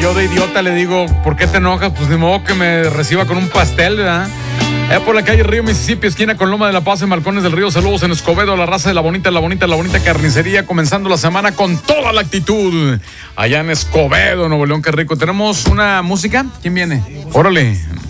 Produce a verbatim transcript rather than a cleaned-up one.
yo de idiota le digo, ¿por qué te enojas? Pues de modo que me reciba con un pastel, ¿verdad? Allá por la calle Río Mississippi, esquina con Loma de la Paz en Balcones del Río. Saludos en Escobedo, la raza de la bonita, la bonita, la bonita carnicería, comenzando la semana con toda la actitud. Allá en Escobedo, Nuevo León, qué rico. ¿Tenemos una música? ¿Quién viene? Órale.